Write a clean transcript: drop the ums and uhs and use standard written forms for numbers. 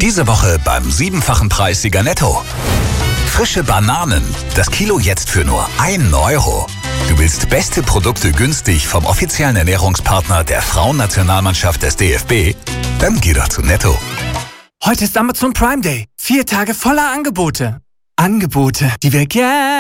Diese Woche beim 7-fachen Preissieger Netto. Frische Bananen, das Kilo jetzt für nur 1 Euro. Du willst beste Produkte günstig vom offiziellen Ernährungspartner der Frauennationalmannschaft des DFB? Dann geh doch zu Netto. Heute ist Amazon Prime Day. 4 Tage voller Angebote. Angebote, die wir gerne